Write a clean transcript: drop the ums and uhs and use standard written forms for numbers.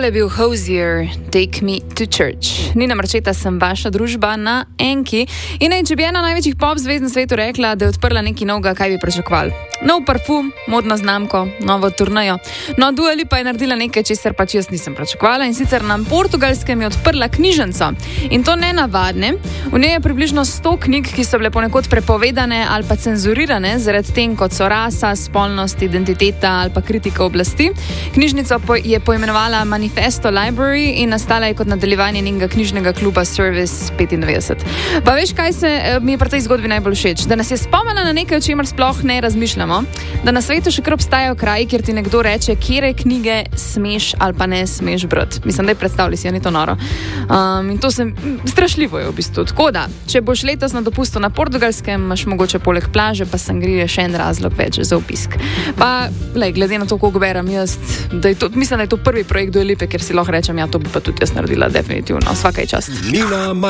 Tole je bil Hozier, Take Me to Church. Nina Marčeta, sem vaša družba na Enki. In če bi ena največjih pop zvezd na svetu rekla, da je odprla nekaj novega, kaj bi pričakovali? Nov parfum, modno znamko, novo turnejo. No, Dua Lipa je naredila nekaj, česar pač jaz nisem pričakovala, in sicer na Portugalskem je odprla knjižnico. In to ne navadne. V njej je približno 100 knjig, ki so bile ponekod prepovedane ali pa cenzurirane, zaradi tem, kot so rasa, spolnost, identiteta ali pa kritika oblasti. Knjižnico je poimenovala Manifesto Library in nastala je kot nadaljevanje njenega knjižnega kluba Service 95. Pa veš, kaj mi je pri tej zgodbi najbolj všeč? Da nas je spomnila na nekaj, o čemer sploh ne razmišljamo. Da na svetu še kar obstajajo kraji, kjer ti nekdo reče, kjere knjige smeš ali pa ne smeš brati. Mislim, da je predstavljali si, ni to noro. In to strašljivo je v bistvu. Tako da, če boš letos na dopustu na Portugalskem, imaš mogoče poleg plaže pa sangrije še en razlog več za obisk. Pa, glede na to, koliko berem jaz, mislim, da je to prvi projekt Dua Lipe, ker si lahko rečem, ja, to bi pa tudi jaz naredila, definitivno. Svaka je čast.